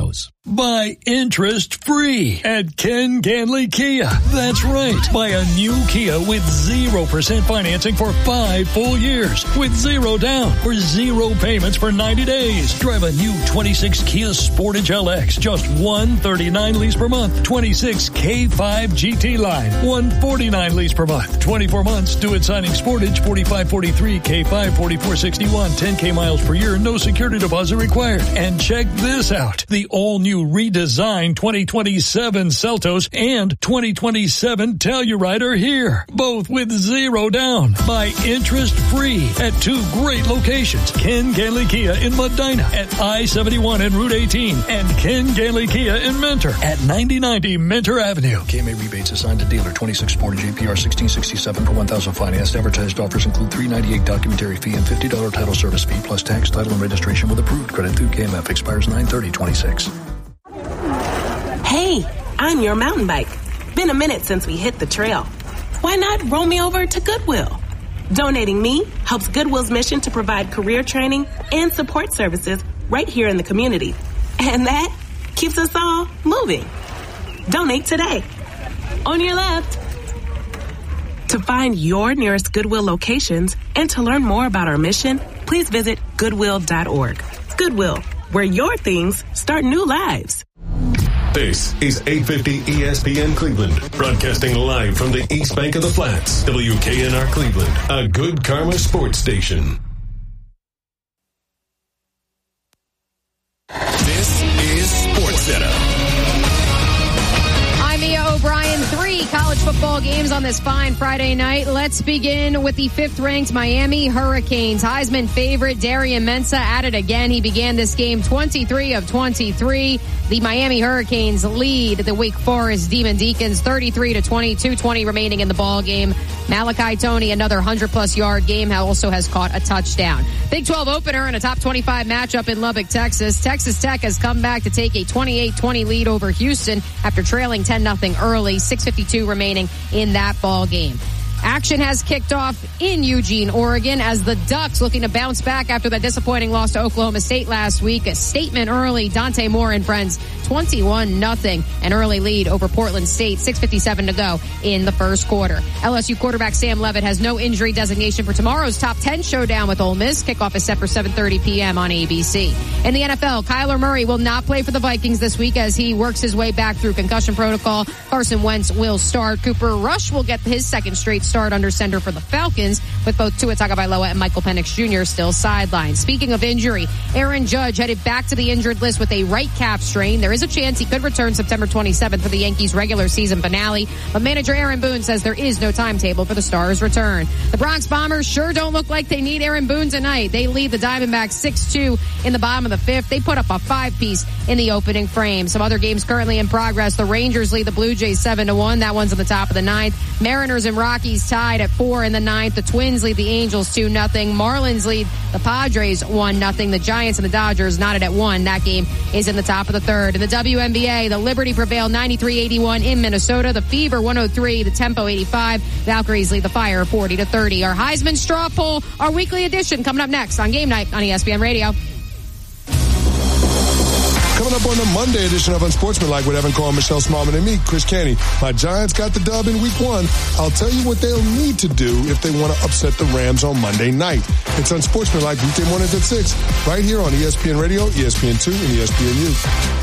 Seltos. Buy interest-free at Ken Ganley Kia. That's right. Buy a new Kia with 0% financing for 5 full years with 0 down or 0 payments for 90 days. Drive a new 26 Kia Sportage LX, just $139 lease per month. 26 K5 GT Line, $149 lease per month. 24 months, due at signing Sportage, $45.43, K5, $44.61, 10K miles per year, no security deposit required. And check this out. The all-new redesigned 2027 Seltos and 2027 Telluride are here, both with 0 down. Buy interest-free at 2 great locations. Ken Ganley Kia in Medina at I-71 and Route 18, and Ken Ganley Kia in Mentor at 9090 Mentor Avenue. KMA rebates assigned to dealer. 26 Sportage APR 1667 per 1,000 financed. Advertised offers include $398 documentary fee and $50 title service fee plus tax, title, and registration with approved credit through KMF. Expires 9/30/26. Hey, I'm your mountain bike. Been a minute since we hit the trail. Why not roll me over to Goodwill? Donating me helps Goodwill's mission to provide career training and support services right here in the community. And that keeps us all moving. Donate today. On your left. To find your nearest Goodwill locations and to learn more about our mission, please visit Goodwill.org. Goodwill, where your things start new lives. This is 850 ESPN Cleveland, broadcasting live from the East Bank of the Flats. WKNR Cleveland, a Good Karma sports station. This is SportsCenter. I'm Mia O'Brien. 3 college football games on this fine Friday night. Let's begin with the 5th-ranked Miami Hurricanes. Heisman favorite Darian Mensah at it again. He began this game 23 of 23. The Miami Hurricanes lead the Wake Forest Demon Deacons 33-20, 2:20 remaining in the ball game. Malachi Toney, another 100-plus yard game, also has caught a touchdown. Big 12 opener in a top 25 matchup in Lubbock, Texas. Texas Tech has come back to take a 28-20 lead over Houston after trailing 10-0 early. 6:52 remaining in that ball game. Action has kicked off in Eugene, Oregon, as the Ducks looking to bounce back after that disappointing loss to Oklahoma State last week. A statement early. Dante Moore and friends, 21-0, an early lead over Portland State. 6:57 to go in the first quarter. LSU quarterback Sam Leavitt has no injury designation for tomorrow's top 10 showdown with Ole Miss. Kickoff is set for 7:30 p.m. on ABC. In the NFL, Kyler Murray will not play for the Vikings this week as he works his way back through concussion protocol. Carson Wentz will start. Cooper Rush will get his second straight start under center for the Falcons, with both Tua Tagovailoa and Michael Penix Jr. still sidelined. Speaking of injury, Aaron Judge headed back to the injured list with a right calf strain. There is a chance he could return September 27th for the Yankees regular season finale, but manager Aaron Boone says there is no timetable for the Stars' return. The Bronx Bombers sure don't look like they need Aaron Boone tonight. They lead the Diamondbacks 6-2 in the bottom of the 5th. They put up a 5-piece in the opening frame. Some other games currently in progress. The Rangers lead the Blue Jays 7-1. That one's on the top of the 9th. Mariners and Rockies tied at 4 in the 9th. The Twins lead the Angels 2-0. Marlins lead the Padres 1-0. The Giants and the Dodgers knotted at 1. That game is in the top of the 3rd. In the WNBA, the Liberty prevailed 93-81 in Minnesota. The Fever 103. The Tempo 85. Valkyries lead the Fire 40-30. Our Heisman straw poll, our weekly edition, coming up next on Game Night on ESPN Radio. Coming up on the Monday edition of Unsportsmanlike with Evan Cole, Michelle Smallman, and me, Chris Canty. My Giants got the dub in week 1. I'll tell you what they'll need to do if they want to upset the Rams on Monday night. It's Unsportsmanlike weekday mornings at 6, right here on ESPN Radio, ESPN2, and ESPNU.